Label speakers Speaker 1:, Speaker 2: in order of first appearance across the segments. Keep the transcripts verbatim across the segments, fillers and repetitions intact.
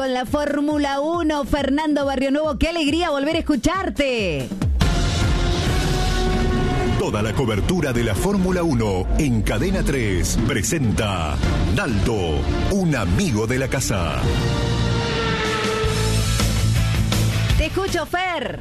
Speaker 1: Con la Fórmula uno, Fernando Barrionuevo, qué alegría volver a escucharte.
Speaker 2: Toda la cobertura de la Fórmula uno en Cadena tres presenta Naldo, un amigo de la casa.
Speaker 1: Te escucho, Fer.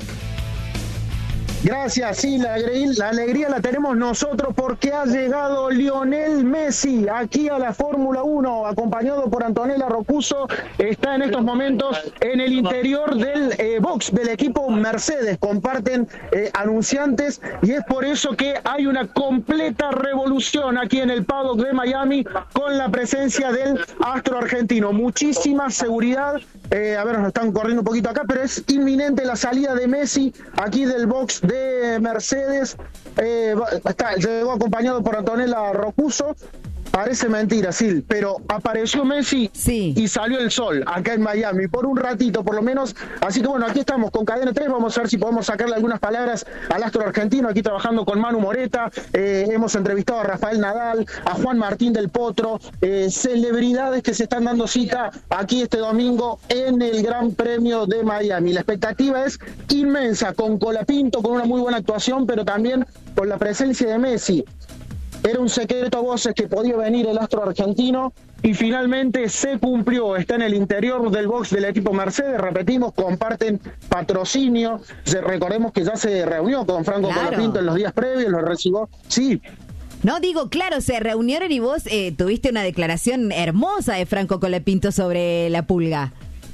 Speaker 3: Gracias, sí, la, la alegría la tenemos nosotros porque ha llegado Lionel Messi aquí a la Fórmula uno, acompañado por Antonella Roccuzzo. Está en estos momentos en el interior del eh, box del equipo Mercedes. Comparten eh, anunciantes y es por eso que hay una completa revolución aquí en el paddock de Miami con la presencia del astro argentino. Muchísima seguridad. Eh, a ver, nos están corriendo un poquito acá, pero es inminente la salida de Messi aquí del box de Mercedes. Eh, está, llegó acompañado por Antonella Roccuzzo. Parece mentira, Sil, pero apareció Messi
Speaker 1: sí.
Speaker 3: y salió el sol acá en Miami, por un ratito por lo menos. Así que bueno, aquí estamos con Cadena tres, vamos a ver si podemos sacarle algunas palabras al astro argentino, aquí trabajando con Manu Moreta. Eh, hemos entrevistado a Rafael Nadal, a Juan Martín del Potro, eh, celebridades que se están dando cita aquí este domingo en el Gran Premio de Miami. La expectativa es inmensa, con Colapinto, con una muy buena actuación, pero también con la presencia de Messi. Era un secreto a voces que podía venir el astro argentino y finalmente se cumplió. Está en el interior del box del equipo Mercedes, repetimos, comparten patrocinio. Recordemos que ya se reunió con Franco claro. Colapinto en los días previos, lo recibió. Sí.
Speaker 1: No, digo, claro, se reunieron y vos eh, tuviste una declaración hermosa de Franco Colapinto sobre la pulga.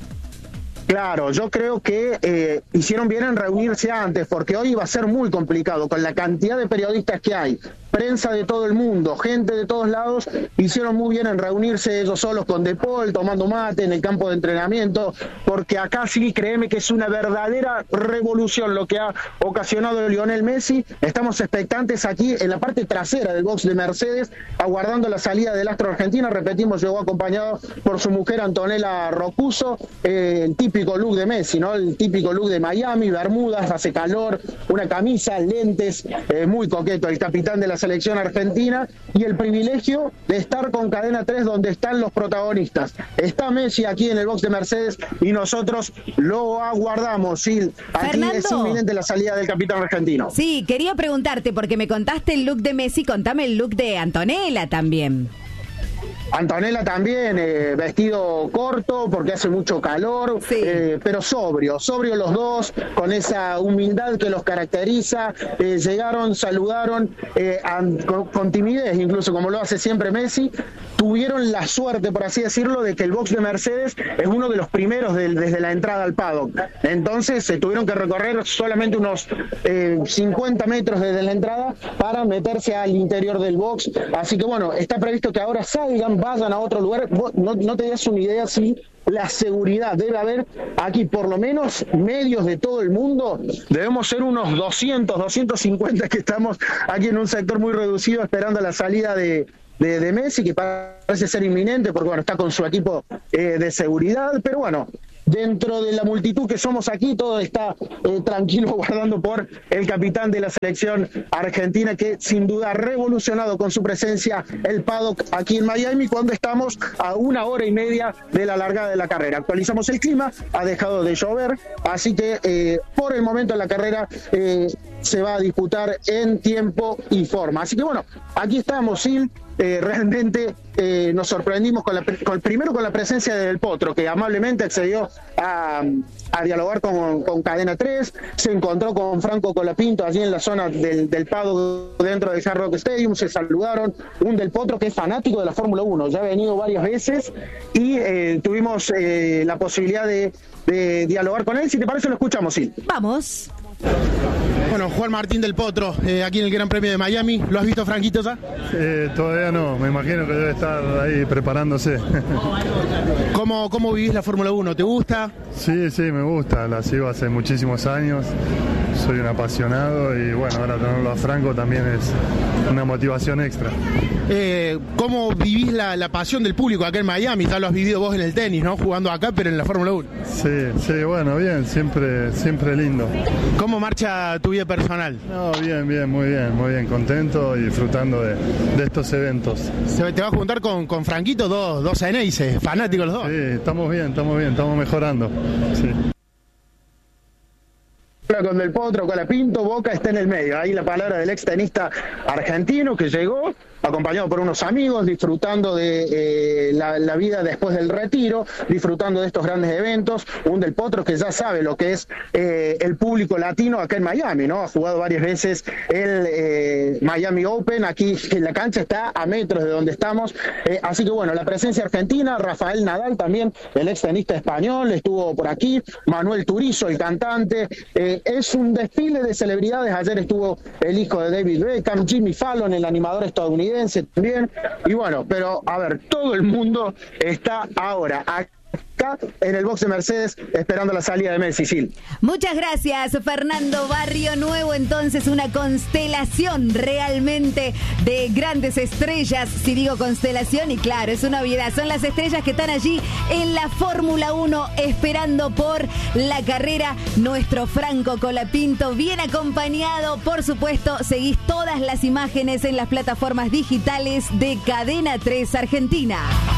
Speaker 3: Claro, yo creo que eh, hicieron bien en reunirse antes, porque hoy iba a ser muy complicado con la cantidad de periodistas que hay, prensa de todo el mundo, gente de todos lados. Hicieron muy bien en reunirse ellos solos con De Paul, tomando mate en el campo de entrenamiento, porque acá sí, créeme que es una verdadera revolución lo que ha ocasionado Lionel Messi. Estamos expectantes aquí en la parte trasera del box de Mercedes, aguardando la salida del astro argentino. Repetimos, llegó acompañado por su mujer Antonella Roccuzzo, eh, el típico look de Messi, ¿no? El típico look de Miami, bermudas, hace calor, una camisa, lentes, eh, muy coqueto, el capitán de la selección argentina, y el privilegio de estar con Cadena tres donde están los protagonistas. Está Messi aquí en el box de Mercedes y nosotros lo aguardamos, Sil. Aquí
Speaker 1: Fernando,
Speaker 3: es inminente la salida del capitán argentino.
Speaker 1: Sí, quería preguntarte, porque me contaste el look de Messi, contame el look de Antonella también.
Speaker 3: Antonella también, eh, vestido corto porque hace mucho calor,
Speaker 1: sí.
Speaker 3: eh, pero sobrio, sobrio los dos, con esa humildad que los caracteriza. Eh, llegaron, saludaron, eh, an, con, con timidez, incluso como lo hace siempre Messi. Tuvieron la suerte, por así decirlo, de que el box de Mercedes es uno de los primeros de, desde la entrada al paddock. Entonces se eh, tuvieron que recorrer solamente unos eh, cincuenta metros desde la entrada para meterse al interior del box. Así que bueno, está previsto que ahora salgan, vayan a otro lugar. Vos no, no te das una idea si la seguridad debe haber aquí, por lo menos medios de todo el mundo. Debemos ser unos doscientos, doscientos cincuenta que estamos aquí en un sector muy reducido esperando la salida de De, de Messi, que parece ser inminente porque bueno, está con su equipo eh, de seguridad, pero bueno, dentro de la multitud que somos aquí, todo está eh, tranquilo, guardando por el capitán de la selección argentina, que sin duda ha revolucionado con su presencia el paddock aquí en Miami, cuando estamos a una hora y media de la largada de la carrera. Actualizamos el clima, ha dejado de llover, así que eh, por el momento la carrera eh, se va a disputar en tiempo y forma. Así que bueno, aquí estamos, Sil. Eh, realmente eh, nos sorprendimos con la, con, primero con la presencia del Potro, que amablemente accedió a, a dialogar con, con Cadena tres, se encontró con Franco Colapinto allí en la zona del, del paddock dentro del Hard Rock Stadium, se saludaron. Un del Potro que es fanático de la Fórmula uno, ya ha venido varias veces y eh, tuvimos eh, la posibilidad de, de dialogar con él. Si te parece, lo escuchamos, sí.
Speaker 1: Vamos.
Speaker 4: Bueno, Juan Martín del Potro, eh, aquí en el Gran Premio de Miami. ¿Lo has visto, Franquito, ya?
Speaker 5: Eh, todavía no, me imagino que debe estar ahí preparándose.
Speaker 4: ¿Cómo, cómo vivís la Fórmula uno? ¿Te gusta?
Speaker 5: Sí, sí, me gusta, la sigo hace muchísimos años. soy un apasionado y bueno, ahora tenerlo a Franco también es una motivación extra.
Speaker 4: Eh, ¿Cómo vivís la, la pasión del público acá en Miami? Ya lo has vivido vos en el tenis, ¿no? Jugando acá, pero en la Fórmula uno.
Speaker 5: Sí, sí, bueno, bien, siempre, siempre lindo.
Speaker 4: ¿Cómo marcha tu vida personal?
Speaker 5: No, bien, bien, muy bien, muy bien, contento y disfrutando de, de estos eventos.
Speaker 4: Se, te vas a juntar con, con Franquito, dos, dos Eneises, fanáticos los dos.
Speaker 5: Sí, estamos bien, estamos bien, estamos mejorando. Sí.
Speaker 3: Con Del Potro, Colapinto, Boca está en el medio. Ahí la palabra del ex tenista argentino que llegó acompañado por unos amigos, disfrutando de eh, la, la vida después del retiro, disfrutando de estos grandes eventos. Un Del Potro que ya sabe lo que es eh, el público latino acá en Miami, ¿no? Ha jugado varias veces el eh, Miami Open, aquí en la cancha está a metros de donde estamos. Eh, así que bueno, la presencia argentina, Rafael Nadal también, el ex tenista español, estuvo por aquí, Manuel Turizo, el cantante. Eh, es un desfile de celebridades. Ayer estuvo el hijo de David Beckham, Jimmy Fallon, el animador estadounidense también, y bueno, pero a ver, todo el mundo está ahora acá en el box de Mercedes esperando la salida de Messi. Sil.
Speaker 1: Muchas gracias, Fernando. Barrio Nuevo, entonces una constelación realmente de grandes estrellas. Si digo constelación, y claro, es una obviedad, son las estrellas que están allí en la Fórmula uno esperando por la carrera. Nuestro Franco Colapinto, bien acompañado, por supuesto. Seguís todas las imágenes en las plataformas digitales de Cadena tres Argentina.